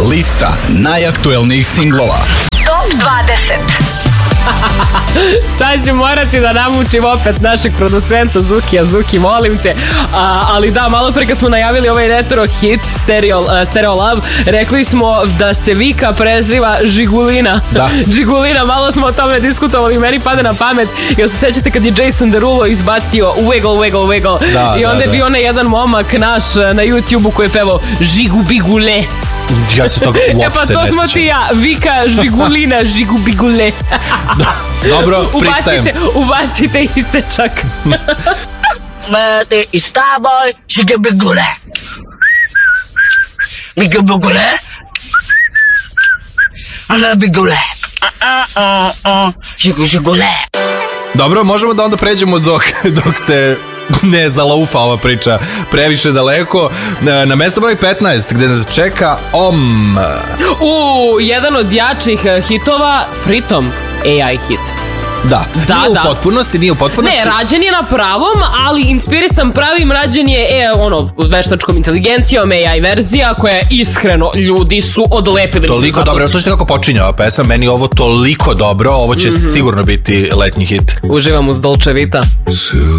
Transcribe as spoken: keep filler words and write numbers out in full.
Lista najaktuelnijih singlova. Top dvadeset. Sad ću morati da namučim opet našeg producenta Zukija. Zuki, molim te. A, ali da, malo pre kad smo najavili ovaj retro hit Stereo, uh, Stereo Love, rekli smo da se Vika preziva Žigulina. Da. Žigulina, malo smo o tome diskutovali, meni pada na pamet. Jel se sećate kad je Jason Derulo izbacio Wiggle, Wiggle, Wiggle? Da, i onda da, je da. bio onaj jedan momak naš na YouTubeu koji je pevao Žigu Bigule. Ja se toga uopšte ne E pa to smo ti ja, Vika Žigulina, Žigu Bigule. Dobro, pristajem. Ubacite, ubacite istečak. Mati i s taboj, žige bigule. Žige bigule. Ale bigule. Žigu žigule. Dobro, možemo da onda pređemo dok, dok se ne zalaufa ova priča previše daleko. Na mesto broj petnaest gde nas čeka Om. U, jedan od jačih hitova, pritom A I hit. Da, Da, nije da. u potpunosti, nije u potpunosti. Ne, rađen je na pravom, ali inspirisan pravim, rađen je e, ono, veštačkom inteligencijom, A I verzija koja je iskreno, ljudi su odlepili. Toliko dobro, slušajte kako počinje ova pesma, meni je ovo toliko dobro, ovo će mm-hmm. sigurno biti letnji hit. Uživam uz Dolce Vita.